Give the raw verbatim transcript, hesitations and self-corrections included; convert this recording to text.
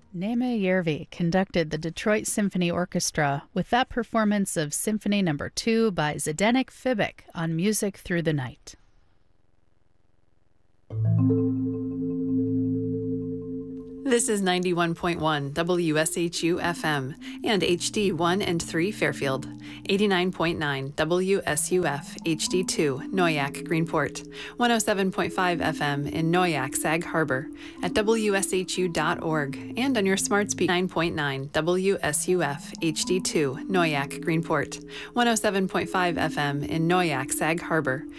Nema Yervi conducted the Detroit Symphony Orchestra with that performance of Symphony Number two by Zdenek Fibik on Music Through the Night. This is ninety-one point one W S H U F M and H D one and three Fairfield, eighty-nine point nine W S U F H D two Noyak Greenport, one oh seven point five F M in Noyak Sag Harbor, at W S H U dot org, and on your smart speaker nine point nine W S U F H D two Noyak Greenport, one oh seven point five F M in Noyak Sag Harbor,